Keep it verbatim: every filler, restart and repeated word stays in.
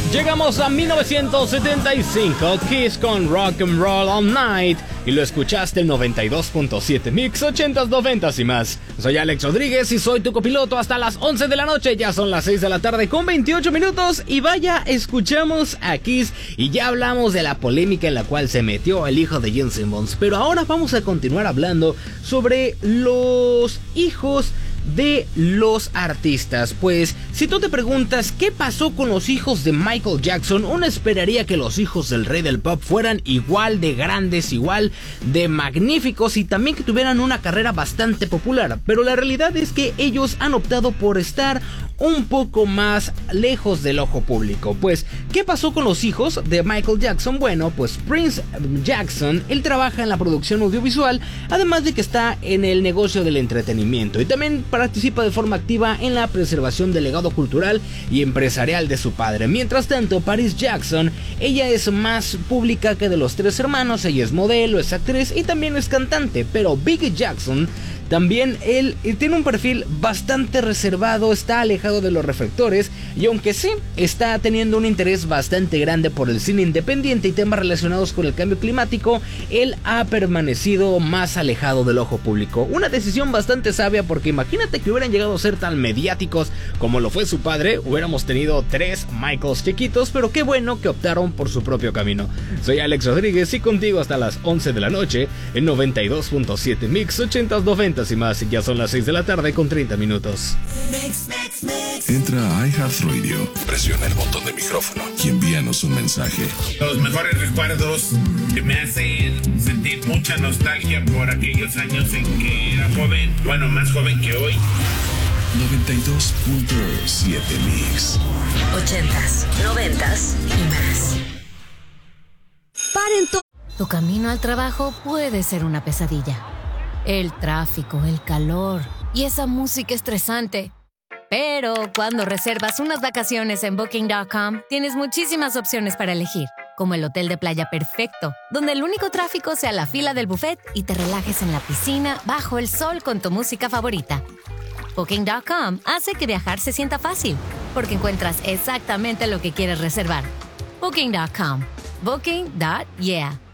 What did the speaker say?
Llegamos a mil novecientos setenta y cinco, Kiss con Rock and Roll All Night, y lo escuchaste el noventa y dos punto siete Mix, ochentas, noventas y más. Soy Alex Rodríguez y soy tu copiloto hasta las once de la noche. Ya son las seis de la tarde con veintiocho minutos y vaya, escuchamos a Kiss y ya hablamos de la polémica en la cual se metió el hijo de Gene Simmons. Pero ahora vamos a continuar hablando sobre los hijos de los artistas. Pues si tú te preguntas qué pasó con los hijos de Michael Jackson, uno esperaría que los hijos del rey del pop fueran igual de grandes, igual de magníficos y también que tuvieran una carrera bastante popular, pero la realidad es que ellos han optado por estar un poco más lejos del ojo público. Pues, ¿qué pasó con los hijos de Michael Jackson? Bueno, pues Prince Jackson, él trabaja en la producción audiovisual, además de que está en el negocio del entretenimiento y también participa de forma activa en la preservación del legado cultural y empresarial de su padre. Mientras tanto, Paris Jackson, ella es más pública que de los tres hermanos, ella es modelo, es actriz y también es cantante, pero Big Jackson también él tiene un perfil bastante reservado, está alejado de los reflectores y aunque sí está teniendo un interés bastante grande por el cine independiente y temas relacionados con el cambio climático, él ha permanecido más alejado del ojo público. Una decisión bastante sabia porque imagínate que hubieran llegado a ser tan mediáticos como lo fue su padre, hubiéramos tenido tres Michaels chiquitos, pero qué bueno que optaron por su propio camino. Soy Alex Rodríguez y contigo hasta las once de la noche en noventa y dos punto siete Mix, ochentas, noventas y más. Ya son las seis de la tarde con treinta minutos. Entra a iHeartRadio, presiona el botón de micrófono y envíanos un mensaje. Los mejores recuerdos que me hacen sentir mucha nostalgia por aquellos años en que era joven, bueno, más joven que hoy. noventa y dos punto siete Mix. Ochentas, noventas y más. Paren to- Tu camino al trabajo puede ser una pesadilla. El tráfico, el calor y esa música estresante. Pero cuando reservas unas vacaciones en Booking punto com, tienes muchísimas opciones para elegir, como el hotel de playa perfecto, donde el único tráfico sea la fila del buffet y te relajes en la piscina bajo el sol con tu música favorita. Booking punto com hace que viajar se sienta fácil, porque encuentras exactamente lo que quieres reservar. Booking punto com. Booking. Yeah.